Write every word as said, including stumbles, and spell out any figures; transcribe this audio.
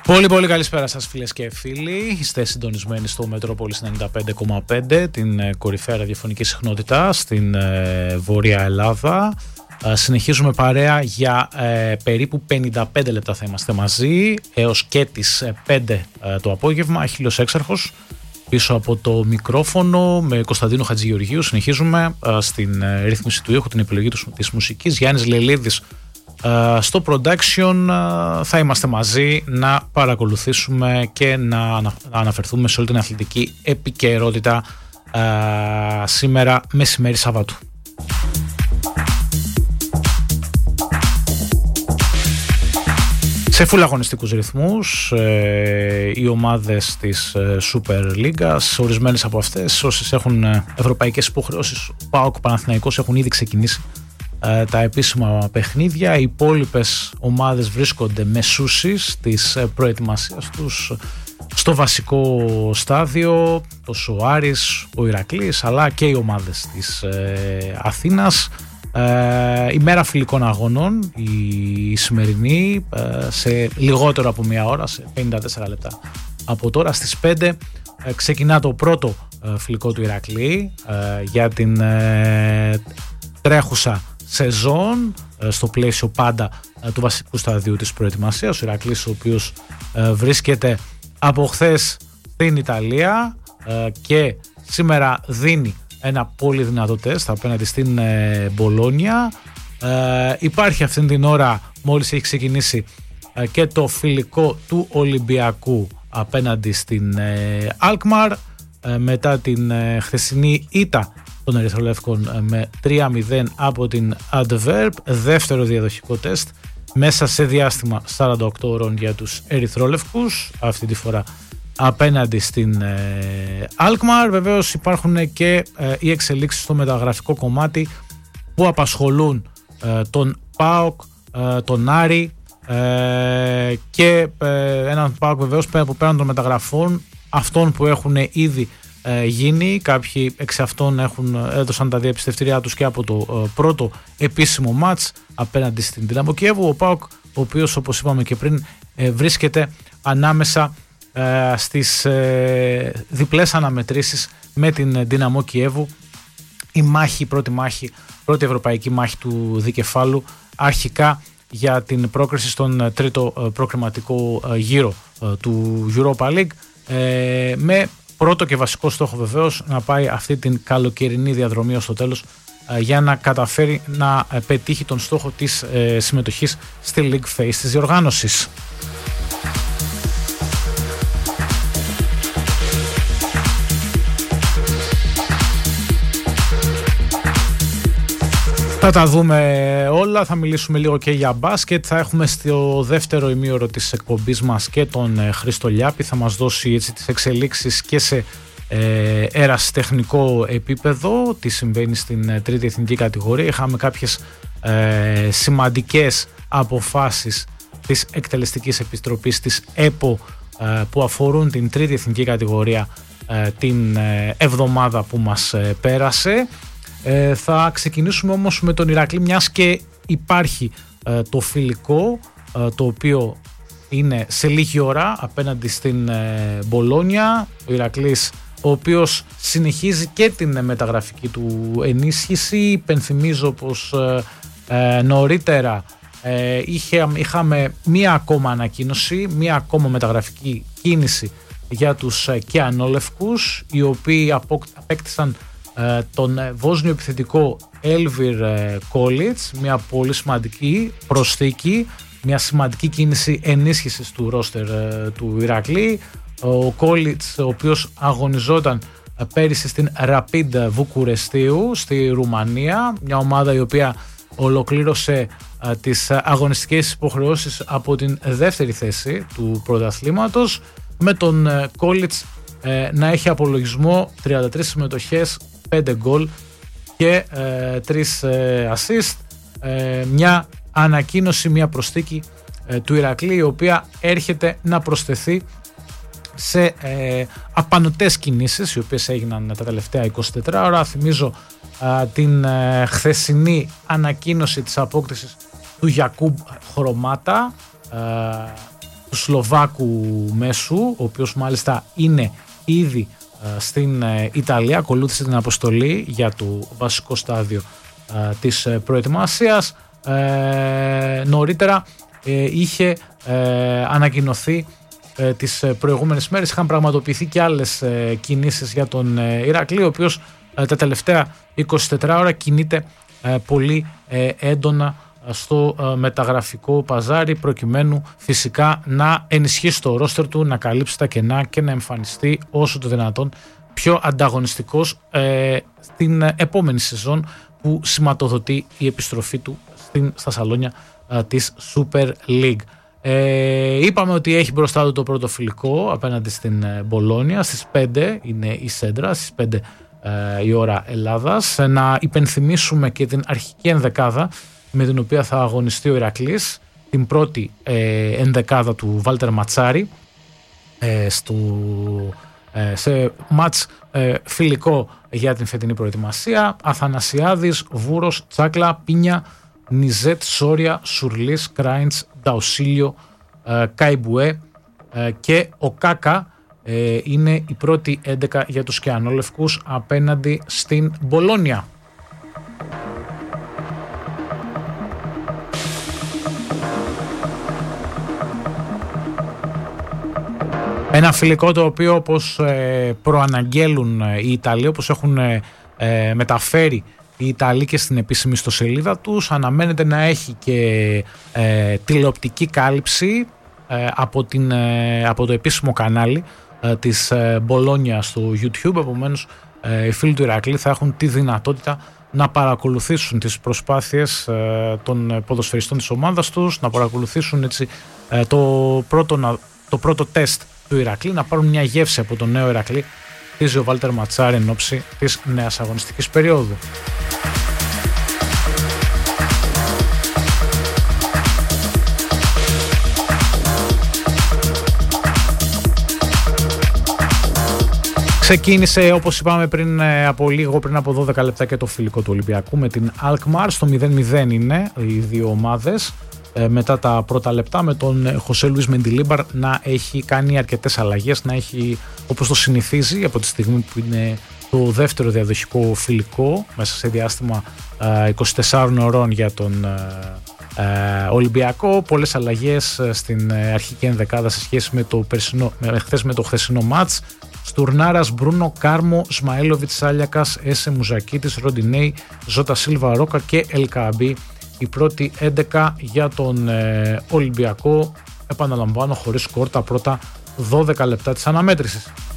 Πολύ πολύ καλησπέρα σας φίλες και φίλοι. Είστε συντονισμένοι στο Μετρόπολης ενενήντα πέντε κόμμα πέντε, την κορυφαία ραδιοφωνική συχνότητα στην ε, Βόρεια Ελλάδα. Ε, συνεχίζουμε παρέα για ε, περίπου πενήντα πέντε λεπτά θα είμαστε μαζί έως και τις πέντε ε, το απόγευμα. Αχίλλος Έξαρχος πίσω από το μικρόφωνο με Κωνσταντίνο Χατζηγεωργίου. Συνεχίζουμε ε, στην ε, ρύθμιση του ήχου, την επιλογή του, της μουσικής. Γιάννης Λελίδης στο production. Θα είμαστε μαζί να παρακολουθήσουμε και να αναφερθούμε σε όλη την αθλητική επικαιρότητα σήμερα μεσημέρι Σαββάτου. Σε φουλ αγωνιστικούς ρυθμούς, οι ομάδες της Super League, ορισμένες από αυτές, όσες έχουν ευρωπαϊκές υποχρεώσεις, ο ΠΑΟΚ, Παναθηναϊκός, έχουν ήδη ξεκινήσει τα επίσημα παιχνίδια. Οι υπόλοιπες ομάδες βρίσκονται μεσούσης της προετοιμασίας τους στο βασικό στάδιο, τόσο ο Άρης, ο Ηρακλής, αλλά και οι ομάδες της ε, Αθήνας. Ε, η μέρα φιλικών αγώνων, η σημερινή, ε, σε λιγότερο από μία ώρα, σε πενήντα τέσσερα λεπτά από τώρα, στις πέντε ε, ξεκινά το πρώτο ε, φιλικό του Ηρακλή ε, για την ε, τρέχουσα σεζόν, στο πλαίσιο πάντα του βασικού σταδίου της προετοιμασίας. Ο Ηρακλής, ο οποίος βρίσκεται από χθες στην Ιταλία και σήμερα δίνει ένα πολύ δυνατό τεστ απέναντι στην Μπολόνια. Υπάρχει αυτήν την ώρα, μόλις έχει ξεκινήσει, και το φιλικό του Ολυμπιακού απέναντι στην Αλκμαρ μετά την χθεσινή ήττα των Ερυθρολεύκων με τρία μηδέν από την Adverb. Δεύτερο διαδοχικό τεστ μέσα σε διάστημα σαράντα οκτώ ώρων για τους Ερυθρόλευκους, αυτή τη φορά απέναντι στην ε, Alkmaar. Βεβαίως υπάρχουν και ε, οι εξελίξεις στο μεταγραφικό κομμάτι που απασχολούν ε, τον ΠΑΟΚ, ε, τον Άρη ε, και ε, έναν ΠΑΟΚ βεβαίως που πέραν των μεταγραφών αυτών που έχουν ήδη γίνει. Κάποιοι εξ αυτών έχουν, έδωσαν τα διαπιστευτήριά τους και από το ε, πρώτο επίσημο μάτς απέναντι στην Δυναμό Κιέβου. Ο ΠΑΟΚ, ο οποίος, όπως είπαμε και πριν, ε, βρίσκεται ανάμεσα ε, στις ε, διπλές αναμετρήσεις με την Δυναμό Κιέβου. Η μάχη, η πρώτη μάχη, πρώτη ευρωπαϊκή μάχη του δικεφάλου, αρχικά για την πρόκριση στον τρίτο ε, προκριματικό ε, γύρο ε, του Europa League, ε, με πρώτο και βασικό στόχο βεβαίως να πάει αυτή την καλοκαιρινή διαδρομή ως το τέλος για να καταφέρει να πετύχει τον στόχο της ε, συμμετοχής στη League Phase της διοργάνωσης. Θα τα δούμε όλα, θα μιλήσουμε λίγο και για μπάσκετ, θα έχουμε στο δεύτερο ημίωρο της εκπομπής μας και τον ε, Χρήστο Λιάπη, θα μας δώσει έτσι τις εξελίξεις και σε ε, ερασιτεχνικό επίπεδο, τι συμβαίνει στην ε, τρίτη εθνική κατηγορία. Είχαμε κάποιες ε, σημαντικές αποφάσεις της Εκτελεστικής Επιτροπής της ΕΠΟ ε, που αφορούν την τρίτη εθνική κατηγορία ε, την ε, εβδομάδα που μας ε, πέρασε. Ε, θα ξεκινήσουμε όμως με τον Ηρακλή, μιας και υπάρχει ε, το φιλικό ε, το οποίο είναι σε λίγη ώρα απέναντι στην ε, Μπολόνια. Ο Ηρακλής, ο οποίος συνεχίζει και την μεταγραφική του ενίσχυση. Υπενθυμίζω πως ε, ε, νωρίτερα ε, είχε, είχαμε μία ακόμα ανακοίνωση, μία ακόμα μεταγραφική κίνηση για τους ε, Κεανόλευκους, οι οποίοι απέκτησαν τον Βόσνιο επιθετικό Έλβιρ Κόλιτς, μια πολύ σημαντική προσθήκη, μια σημαντική κίνηση ενίσχυσης του ρόστερ του Ηρακλή. Ο Κόλιτς, ο οποίος αγωνιζόταν πέρυσι στην Rapid Βουκουρεστίου στη Ρουμανία, μια ομάδα η οποία ολοκλήρωσε τις αγωνιστικές υποχρεώσεις από την δεύτερη θέση του πρωταθλήματος, με τον Κόλιτς να έχει απολογισμό τριάντα τρεις συμμετοχές, πέντε γκολ και ε, τρεις ε, assist. Ε, μια ανακοίνωση, μια προσθήκη ε, του Ηρακλή, η οποία έρχεται να προσθεθεί σε ε, απανωτές κινήσεις οι οποίες έγιναν τα τελευταία είκοσι τέσσερις ώρα. Θυμίζω ε, την ε, χθεσινή ανακοίνωση της απόκτησης του Γιακούμπ Χρωμάτα, ε, του Σλοβάκου μέσου, ο οποίος μάλιστα είναι ήδη στην Ιταλία, ακολούθησε την αποστολή για το βασικό στάδιο της προετοιμασίας. Ε, νωρίτερα ε, είχε ε, ανακοινωθεί ε, τις προηγούμενες μέρες, είχαν πραγματοποιηθεί και άλλες ε, κινήσεις για τον ε, Ηρακλή, ο οποίος ε, τα τελευταία είκοσι τέσσερις ώρα κινείται ε, πολύ ε, έντονα στο ε, μεταγραφικό παζάρι, προκειμένου φυσικά να ενισχύσει το ρόστερ του, να καλύψει τα κενά και να εμφανιστεί όσο το δυνατόν πιο ανταγωνιστικός ε, στην επόμενη σεζόν που σηματοδοτεί η επιστροφή του στην, στα σαλόνια ε, της Super League. Ε, είπαμε ότι έχει μπροστά του το πρώτο φιλικό απέναντι στην ε, Μπολόνια στις πέντε, είναι η Σέντρα, στις πέντε ε, η ώρα Ελλάδας. Ε, να υπενθυμίσουμε και την αρχική ενδεκάδα με την οποία θα αγωνιστεί ο Ηρακλής, την πρώτη ε, ενδεκάδα του Βάλτερ Ματσάρη ε, στο, ε, σε μάτς ε, φιλικό για την φετινή προετοιμασία. Αθανασιάδης, Βούρος, Τσάκλα, Πίνια, Νιζέτ, Σόρια, Σουρλής, Κράιντς, Νταουσίλιο, ε, Καϊμπουέ ε, και ο Κάκα ε, είναι η πρώτη έντεκα για τους κεανόλευκους απέναντι στην Μπολόνια. Ένα φιλικό το οποίο, όπως ε, προαναγγέλουν οι Ιταλοί, όπως έχουν ε, ε, μεταφέρει οι Ιταλοί και στην επίσημη ιστοσελίδα τους, αναμένεται να έχει και ε, τηλεοπτική κάλυψη ε, από, την, ε, από το επίσημο κανάλι ε, της ε, Μπολόνια στο YouTube. Επομένως ε, οι φίλοι του Ηρακλή θα έχουν τη δυνατότητα να παρακολουθήσουν τις προσπάθειες ε, των ποδοσφαιριστών της ομάδας τους, να παρακολουθήσουν έτσι, ε, το, πρώτο, το πρώτο τεστ του Ηρακλή, να πάρουν μια γεύση από τον νέο Ηρακλή χτίζει ο Βάλτερ Ματσάρη εν ώψη της νέας αγωνιστικής περίοδου. Ξεκίνησε, όπως είπαμε πριν από λίγο, πριν από δώδεκα λεπτά, και το φιλικό του Ολυμπιακού με την Αλκμάρ. Στο μηδέν μηδέν είναι οι δύο ομάδες μετά τα πρώτα λεπτά, με τον Χωσέ Λουίς Μεντιλίμπαρ να έχει κάνει αρκετές αλλαγές, να έχει, όπως το συνηθίζει από τη στιγμή που είναι το δεύτερο διαδοχικό φιλικό μέσα σε διάστημα είκοσι τεσσάρων ωρών για τον Ολυμπιακό. Πολλές αλλαγές στην αρχική ενδεκάδα σε σχέση με το, περσινό, με, χθες με το χθεσινό μάτς. Στουρνάρας, Μπρούνο, Κάρμο, Σμαέλοβιτς, Σάλιακας, Έσε Μουζακίτης, Ροντινέι, Ζώτα Σίλβα Ρόκα και Ελκαμπή. Η πρώτη έντεκα για τον ε, Ολυμπιακό, επαναλαμβάνω, χωρίς σκορ τα πρώτα δώδεκα λεπτά της αναμέτρησης.